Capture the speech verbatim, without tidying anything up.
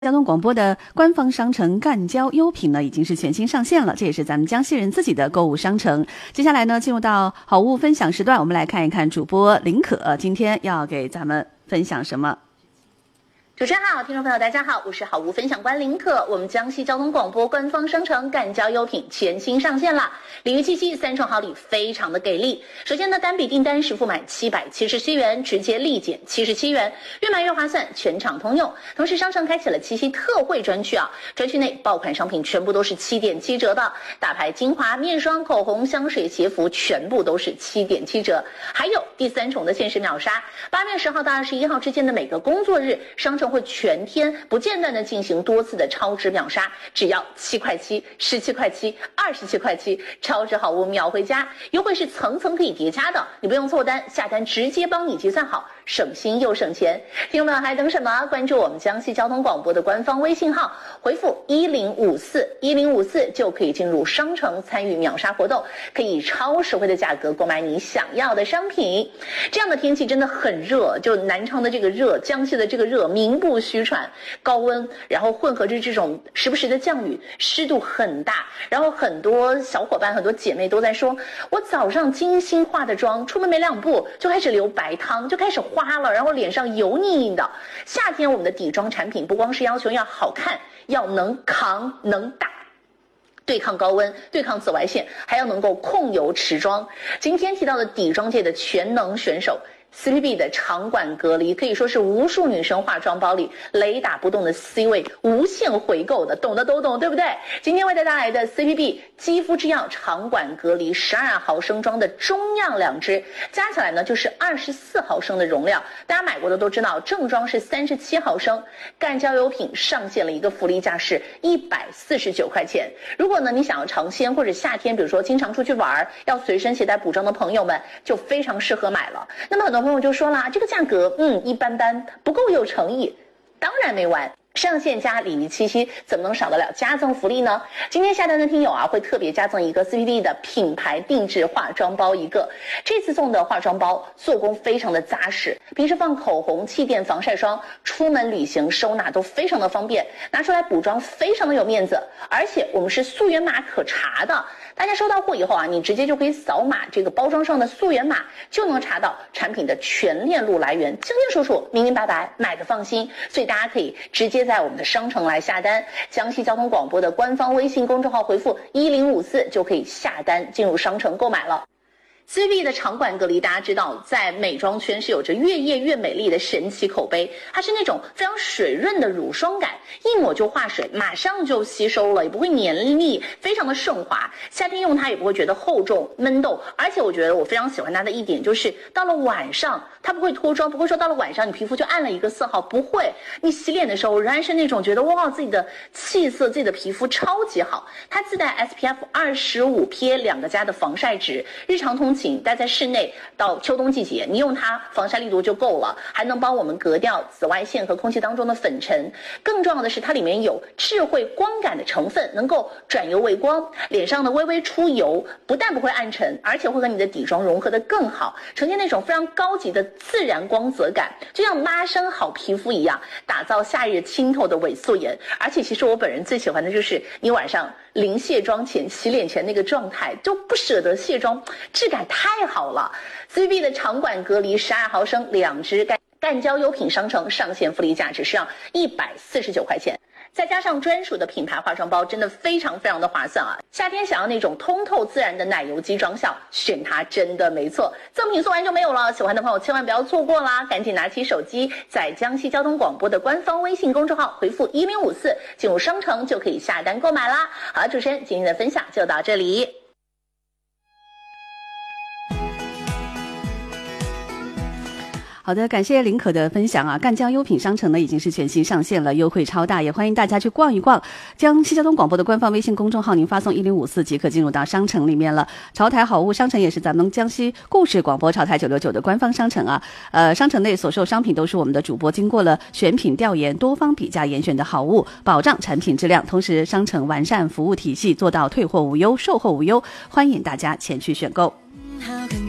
交通广播的官方商城赣交优品呢，已经是全新上线了，这也是咱们江西人自己的购物商城。接下来呢，进入到好物分享时段，我们来看一看主播林可今天要给咱们分享什么。 主持人好，听众朋友大家好，我是好物分享官林可。我们江西交通广播官方商城赣交优品全新上线了，礼遇七夕三重好礼非常的给力。首先呢，单笔订单实付满七百七十七元，直接立减七十七元，越买越划算，全场通用。同时商城开启了七夕特惠专区啊，专区内爆款商品全部都是七点七折的，大牌精华、面霜、口红、香水、鞋服全部都是七点七折。还有第三重的限时秒杀，八月十号到二十一号之间的每个工作日，商城会全天不间断的进行多次的超值秒杀，只要七块七、十七块七、二十七块七，超值好物秒回家，优惠是层层可以叠加的，你不用凑单，下单直接帮你计算好，省心又省钱。听众们还等什么？关注我们江西交通广播的官方微信号，回复一零五四一零五四就可以进入商城参与秒杀活动，可以以超实惠的价格购买你想要的商品。这样的天气真的很热，就南昌的这个热，江西的这个热名不虚传，高温，然后混合着这种时不时的降雨，湿度很大，然后很多小伙伴很多姐妹都在说，我早上精心化的妆，出门没两步就开始流白汤，就开始花了，然后脸上油腻腻的。夏天我们的底妆产品不光是要求要好看，要能扛能打，对抗高温，对抗紫外线，还要能够控油持妆。今天提到的底妆界的全能选手C P B 的长管隔离，可以说是无数女生化妆包里雷打不动的 C 位，无限回购的，懂的都懂，对不对？今天为大家带来的 C P B 肌肤之钥长管隔离十二毫升装的中样两支，加起来呢就是二十四毫升的容量。大家买过的都知道，正装是三十七毫升。赣交优品上线了一个福利价是一百四十九块钱。如果呢你想要尝鲜或者夏天，比如说经常出去玩，要随身携带补妆的朋友们，就非常适合买了。那么很多朋友就说啦，这个价格嗯一般般，不够有诚意。当然没完，上线加礼遇七夕怎么能少得了加赠福利呢？今天下单的听友啊，会特别加赠一个 C P B 的品牌定制化妆包一个。这次送的化妆包做工非常的扎实，平时放口红、气垫、防晒霜，出门旅行收纳都非常的方便，拿出来补妆非常的有面子。而且我们是溯源码可查的，大家收到货以后啊，你直接就可以扫码这个包装上的溯源码，就能查到产品的全链路来源，清清楚楚、明明白白，买的放心。所以大家可以直接在我们的商城来下单，江西交通广播的官方微信公众号回复一零五四就可以下单进入商城购买了。C P B 的长管隔离，大家知道在美妆圈是有着越液越美丽的神奇口碑，它是那种非常水润的乳霜感，一抹就化水，马上就吸收了，也不会黏腻，非常的顺滑。夏天用它也不会觉得厚重闷痘。而且我觉得我非常喜欢它的一点就是到了晚上它不会脱妆，不会说到了晚上你皮肤就暗了一个色号，不会，你洗脸的时候仍然是那种觉得哇自己的气色自己的皮肤超级好。它自带 S P F 二十五 P A 两个加的防晒值，日常通勤待在室内，到秋冬季节你用它防晒力度就够了，还能帮我们隔掉紫外线和空气当中的粉尘。更重要的是它里面有智慧光感的成分，能够转油为光，脸上的微微出油不但不会暗沉，而且会和你的底妆融合得更好，呈现那种非常高级的自然光泽感，就像妈生好皮肤一样，打造夏日清透的伪素颜。而且其实我本人最喜欢的就是你晚上临卸妆前洗脸前那个状态，就不舍得卸妆，质感太好了。 C P B 的长管隔离十二毫升两支，赣交优品商城上线福利价只需要一百四十九块钱，再加上专属的品牌化妆包，真的非常非常的划算啊！夏天想要那种通透自然的奶油肌妆效，选它真的没错。赠品送完就没有了，喜欢的朋友千万不要错过啦！赶紧拿起手机，在江西交通广播的官方微信公众号回复一零五四，进入商城就可以下单购买啦。好，主持人今天的分享就到这里。 好的，感谢林可的分享啊！赣交优品商城呢已经是全新上线了，优惠超大，也欢迎大家去逛一逛。江西交通广播的官方微信公众号，您发送一零五四即可进入到商城里面了。潮台好物商城也是咱们江西故事广播潮台九六九的官方商城啊。呃，商城内所售商品都是我们的主播经过了选品调研、多方比价严选的好物，保障产品质量。同时，商城完善服务体系，做到退货无忧、售后无忧，欢迎大家前去选购。